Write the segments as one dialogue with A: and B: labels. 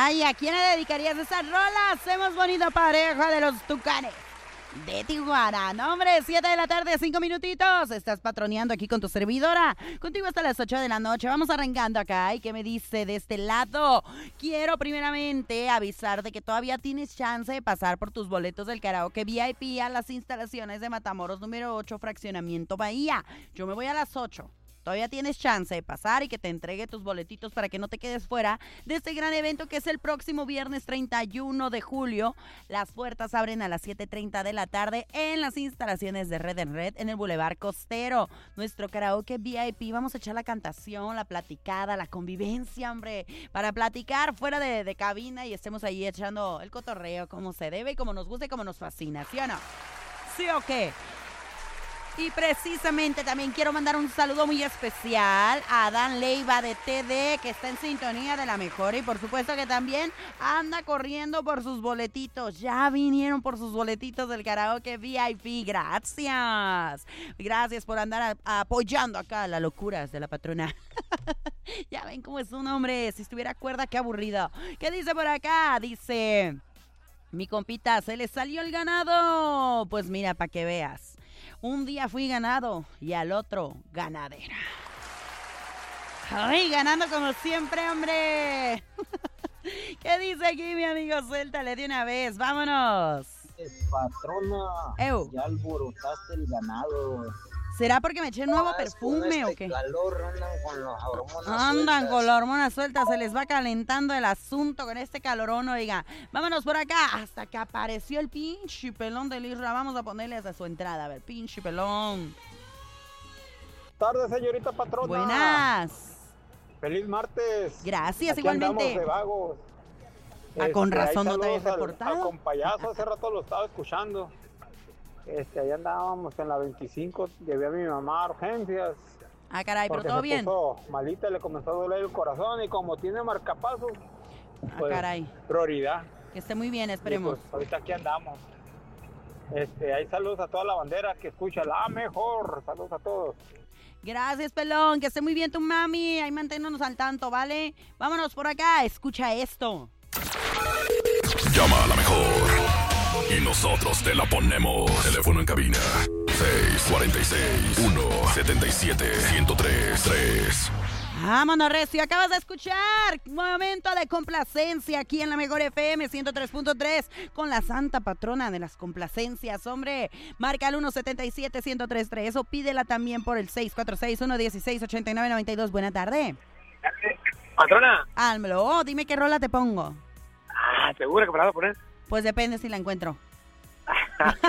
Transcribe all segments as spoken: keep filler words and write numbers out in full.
A: Ay, ¿a quién le dedicarías esas rolas? Hemos bonito pareja de los Tucanes de Tijuana. No, hombre, siete de la tarde, cinco minutitos. Estás patroneando aquí con tu servidora. Contigo hasta las ocho de la noche. Vamos arrancando acá. ¿Y qué me dice de este lado? Quiero primeramente avisar de que todavía tienes chance de pasar por tus boletos del karaoke V I P a las instalaciones de Matamoros número ocho, Fraccionamiento Bahía. Yo me voy a las ocho. Todavía tienes chance de pasar y que te entregue tus boletitos para que no te quedes fuera de este gran evento que es el próximo viernes treinta y uno de julio. Las puertas abren a las siete treinta de la tarde en las instalaciones de Red en Red en el Boulevard Costero. Nuestro karaoke V I P, vamos a echar la cantación, la platicada, la convivencia, hombre, para platicar fuera de, de cabina y estemos ahí echando el cotorreo como se debe y como nos gusta y como nos fascina, ¿sí o no? ¿Sí o qué? Y precisamente también quiero mandar un saludo muy especial a Adán Leiva de T D, que está en sintonía de la mejor y por supuesto que también anda corriendo por sus boletitos. Ya vinieron por sus boletitos del karaoke V I P. Gracias. Gracias por andar a, apoyando acá las locuras de la patrona. Ya ven cómo es un hombre. Si estuviera cuerda, qué aburrido. ¿Qué dice por acá? Dice, mi compita, se le salió el ganado. Pues mira, para que veas. Un día fui ganado y al otro ganadera. Ay, ganando como siempre, hombre. ¿Qué dice aquí mi amigo? Suéltale de una vez, vámonos.
B: Patrona,
A: Ew.
B: ya alborotaste el ganado.
A: ¿Será porque me eché un nuevo
B: Ah,
A: perfume
B: con
A: o
B: este
A: qué?
B: calor andan con las hormonas
A: Andan
B: sueltas.
A: con la hormona suelta, se les va calentando el asunto con este calorón, oiga. Vámonos por acá, hasta que apareció el pinche pelón del Isra. Vamos a ponerle hasta su entrada, a ver, pinche pelón.
C: Tardes, señorita patrona.
A: Buenas.
C: Feliz martes.
A: Gracias,
C: Aquí
A: igualmente.
C: andamos de vagos.
A: Ah, con
C: Este, ahí
A: razón no te habías
C: saludos al-
A: reportado.
C: Al compayazo, hace rato lo estaba escuchando. Este, ahí andábamos en la veinticinco, llevé a mi mamá a urgencias.
A: Ah, caray, pero
C: porque
A: todo
C: se
A: bien.
C: puso malita, le comenzó a doler el corazón y como tiene marcapasos,
A: Ah,
C: pues,
A: caray.
C: prioridad.
A: Que esté muy bien,
C: Y,
A: esperemos.
C: pues, ahorita aquí andamos. Este, ahí saludos a toda la bandera que escucha la mejor. Saludos a todos.
A: Gracias, pelón. Que esté muy bien tu mami. Ahí manténnos al tanto, ¿vale? Vámonos por acá. Escucha esto.
D: Llama a la mejor y nosotros te la ponemos. Teléfono en cabina seis cuatro seis, uno siete siete, uno cero tres tres.
A: Vámonos, Recio. Acabas de escuchar momento de complacencia aquí en la Mejor F M ciento tres punto tres con la santa patrona de las complacencias, hombre. Marca el uno siete siete, uno cero tres tres o pídela también por el seis cuatro seis, uno uno seis, ocho nueve nueve dos. Buena tarde.
E: Patrona.
A: Álmelo, dime qué rola te pongo.
E: Ah, ¿segura que me la vas a poner?
A: Pues depende si la encuentro.
E: Ok.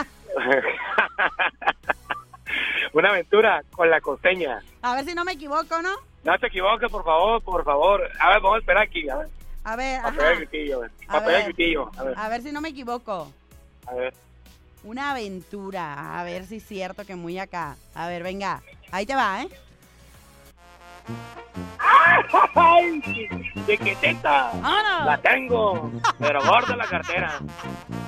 E: Una aventura con la costeña.
A: A ver si no me equivoco, ¿no?
E: No te equivoques, por favor, por favor. A ver, vamos a esperar aquí. A ver.
A: A ver,
E: Para pegar el
A: ajá.
E: gritillo. A ver.
A: A
E: Para pegar el
A: ver.
E: gritillo. A ver.
A: A ver si no me equivoco.
E: A ver.
A: Una aventura. A ver si es cierto que muy acá. A ver, venga. Ahí te va, ¿eh?
E: ¡Ay! ¡De qué teta!
A: ¡Vámonos!
E: La tengo, pero gorda la cartera.